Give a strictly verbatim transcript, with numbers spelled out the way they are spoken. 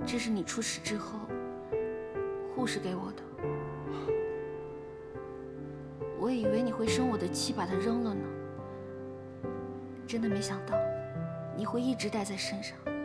这是你出事之后护士给我的。我以为你会生我的气，把它扔了呢。真的没想到，你会一直带在身上。